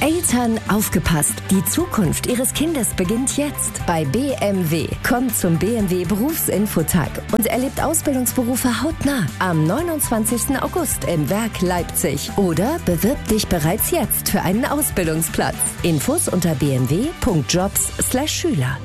Eltern, aufgepasst! Die Zukunft Ihres Kindes beginnt jetzt bei BMW. Kommt zum BMW Berufsinfotag und erlebt Ausbildungsberufe hautnah am 29. August im Werk Leipzig. Oder bewirb dich bereits jetzt für einen Ausbildungsplatz. Infos unter bmw.jobs/Schüler.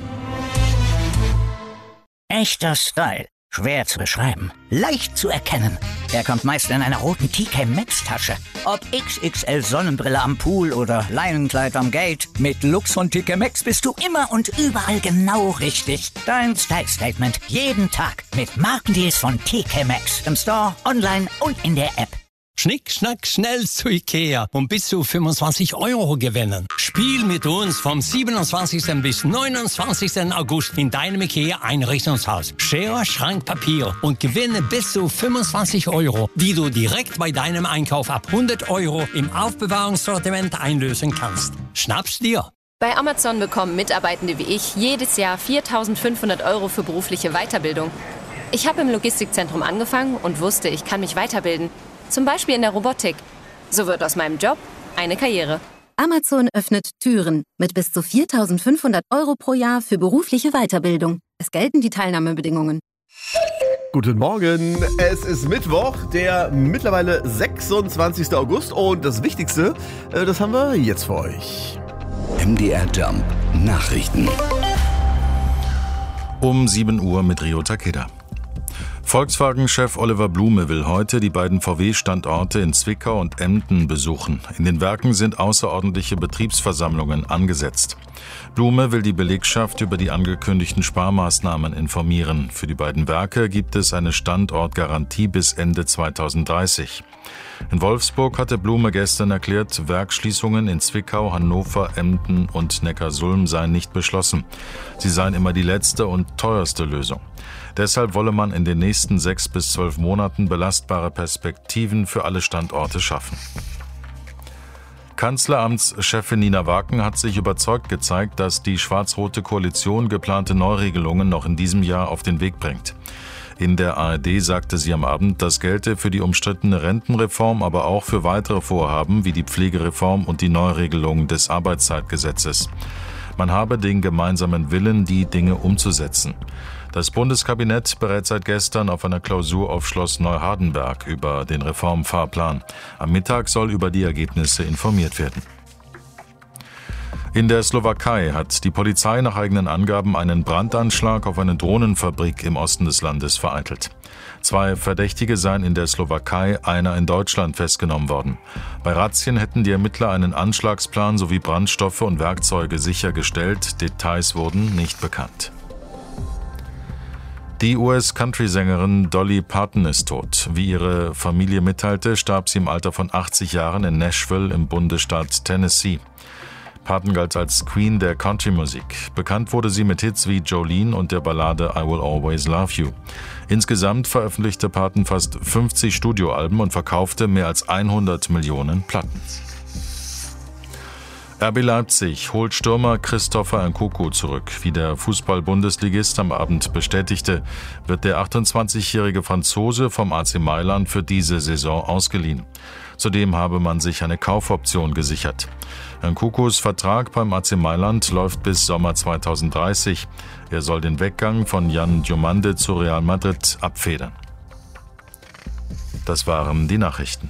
Echter Style. Schwer zu beschreiben. Leicht zu erkennen. Er kommt meist in einer roten TK Maxx Tasche. Ob XXL Sonnenbrille am Pool oder Leinenkleid am Gate. Mit Lux von TK Maxx bist du immer und überall genau richtig. Dein Style Statement. Jeden Tag. Mit Markendeals von TK Maxx. Im Store, online und in der App. Schnick, schnack, schnell zu Ikea und bis zu 25 € gewinnen. Spiel mit uns vom 27. bis 29. August in deinem Ikea-Einrichtungshaus. Schere, Schrank, Papier und gewinne bis zu 25 €, die du direkt bei deinem Einkauf ab 100 € im Aufbewahrungssortiment einlösen kannst. Schnapp's dir! Bei Amazon bekommen Mitarbeitende wie ich jedes Jahr 4.500 € für berufliche Weiterbildung. Ich habe im Logistikzentrum angefangen und wusste, ich kann mich weiterbilden. Zum Beispiel in der Robotik. So wird aus meinem Job eine Karriere. Amazon öffnet Türen mit bis zu 4.500 € pro Jahr für berufliche Weiterbildung. Es gelten die Teilnahmebedingungen. Guten Morgen, es ist Mittwoch, der mittlerweile 26. August und das Wichtigste, das haben wir jetzt für euch. MDR Jump Nachrichten. Um 7 Uhr mit Rio Takeda. Volkswagen-Chef Oliver Blume will heute die beiden VW-Standorte in Zwickau und Emden besuchen. In den Werken sind außerordentliche Betriebsversammlungen angesetzt. Blume will die Belegschaft über die angekündigten Sparmaßnahmen informieren. Für die beiden Werke gibt es eine Standortgarantie bis Ende 2030. In Wolfsburg hatte Blume gestern erklärt, Werksschließungen in Zwickau, Hannover, Emden und Neckarsulm seien nicht beschlossen. Sie seien immer die letzte und teuerste Lösung. Deshalb wolle man in den nächsten 6 bis 12 Monaten belastbare Perspektiven für alle Standorte schaffen. Kanzleramtschefin Nina Waken hat sich überzeugt gezeigt, dass die schwarz-rote Koalition geplante Neuregelungen noch in diesem Jahr auf den Weg bringt. In der ARD sagte sie am Abend, das gelte für die umstrittene Rentenreform, aber auch für weitere Vorhaben wie die Pflegereform und die Neuregelung des Arbeitszeitgesetzes. Man habe den gemeinsamen Willen, die Dinge umzusetzen. Das Bundeskabinett berät seit gestern auf einer Klausur auf Schloss Neuhardenberg über den Reformfahrplan. Am Mittag soll über die Ergebnisse informiert werden. In der Slowakei hat die Polizei nach eigenen Angaben einen Brandanschlag auf eine Drohnenfabrik im Osten des Landes vereitelt. 2 Verdächtige seien in der Slowakei, einer in Deutschland festgenommen worden. Bei Razzien hätten die Ermittler einen Anschlagsplan sowie Brandstoffe und Werkzeuge sichergestellt. Details wurden nicht bekannt. Die US-Country-Sängerin Dolly Parton ist tot. Wie ihre Familie mitteilte, starb sie im Alter von 80 Jahren in Nashville im Bundesstaat Tennessee. Parton galt als Queen der Country-Musik. Bekannt wurde sie mit Hits wie Jolene und der Ballade I Will Always Love You. Insgesamt veröffentlichte Parton fast 50 Studioalben und verkaufte mehr als 100 Millionen Platten. RB Leipzig holt Stürmer Christopher Nkunku zurück. Wie der Fußball-Bundesligist am Abend bestätigte, wird der 28-jährige Franzose vom AC Mailand für diese Saison ausgeliehen. Zudem habe man sich eine Kaufoption gesichert. Nkunkus Vertrag beim AC Mailand läuft bis Sommer 2030. Er soll den Weggang von Jan Diomande zu Real Madrid abfedern. Das waren die Nachrichten.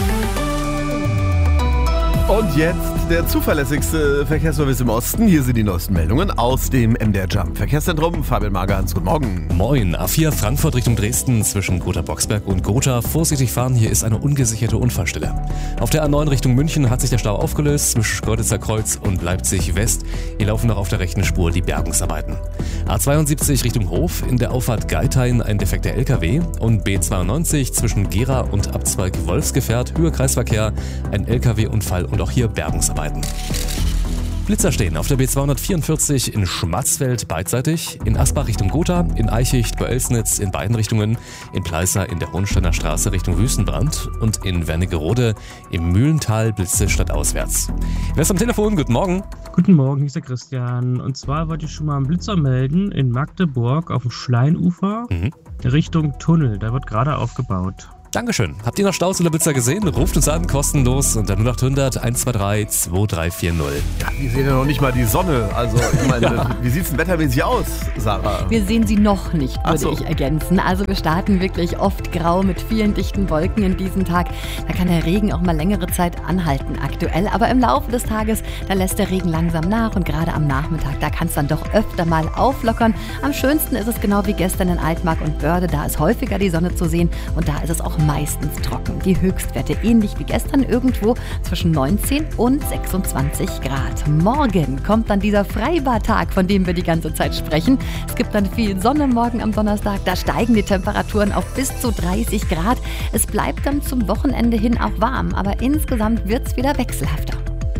Und jetzt der zuverlässigste Verkehrsservice im Osten. Hier sind die neuesten Meldungen aus dem MDR Jump Verkehrszentrum. Fabian Magerhans, guten Morgen. Moin, A4 Frankfurt Richtung Dresden zwischen Gotha-Boxberg und Gotha. Vorsichtig fahren, hier ist eine ungesicherte Unfallstelle. Auf der A9 Richtung München hat sich der Stau aufgelöst zwischen Schkeuditzer Kreuz und Leipzig West. Hier laufen noch auf der rechten Spur die Bergungsarbeiten. A72 Richtung Hof, in der Auffahrt Geithain ein defekter LKW und B92 zwischen Gera und Abzweig Wolfsgefährt, Höhe Kreisverkehr, ein LKW-Unfall und auch hier Bergungsarbeiten. Blitzer stehen auf der B244 in Schmatzfeld beidseitig, in Asbach Richtung Gotha, in Eichicht bei Oelsnitz in beiden Richtungen, in Pleißer in der Hohensteiner Straße Richtung Wüstenbrand und in Wernigerode im Mühlental Blitze stadtauswärts. Wer ist am Telefon? Guten Morgen. Guten Morgen, hier ist der Christian. Und zwar wollte ich schon mal einen Blitzer melden in Magdeburg auf dem Schleinufer Richtung Tunnel. Da wird gerade aufgebaut. Dankeschön. Habt ihr noch Staus oder Blitzer gesehen? Ruft uns an, kostenlos unter 0800 123 2340. Ja, wir sehen ja noch nicht mal die Sonne. Also, ich meine, wie sieht es denn wettermäßig aus, Sarah? Wir sehen sie noch nicht, würde ich ergänzen. Also wir starten wirklich oft grau mit vielen dichten Wolken in diesem Tag. Da kann der Regen auch mal längere Zeit anhalten aktuell. Aber im Laufe des Tages, da lässt der Regen langsam nach. Und gerade am Nachmittag, da kann es dann doch öfter mal auflockern. Am schönsten ist es genau wie gestern in Altmark und Börde. Da ist häufiger die Sonne zu sehen und da ist es auch meistens trocken. Die Höchstwerte ähnlich wie gestern irgendwo zwischen 19 und 26 Grad. Morgen kommt dann dieser Freibadtag, von dem wir die ganze Zeit sprechen. Es gibt dann viel Sonne morgen am Donnerstag. Da steigen die Temperaturen auf bis zu 30 Grad. Es bleibt dann zum Wochenende hin auch warm, aber insgesamt wird es wieder wechselhafter.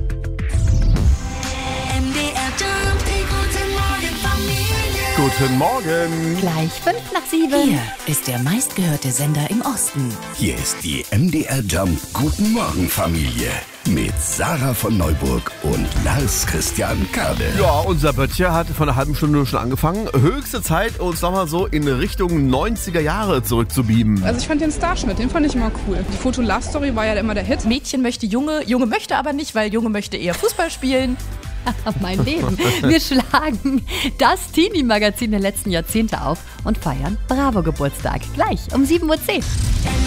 Guten Morgen. Gleich 5:05. Hier ist der meistgehörte Sender im Osten. Hier ist die MDR Jump Guten Morgen Familie mit Sarah von Neuburg und Lars Christian Kade. Ja, unser Böttcher hat vor einer halben Stunde schon angefangen. Höchste Zeit, uns nochmal so in Richtung 90er Jahre zurückzubeamen. Also ich fand den Starschnitt, den fand ich immer cool. Die Foto-Love-Story war ja immer der Hit. Mädchen möchte Junge, Junge möchte aber nicht, weil Junge möchte eher Fußball spielen. Mein Leben. Wir schlagen das Teenie-Magazin der letzten Jahrzehnte auf und feiern Bravo-Geburtstag. Gleich um 7:10 Uhr.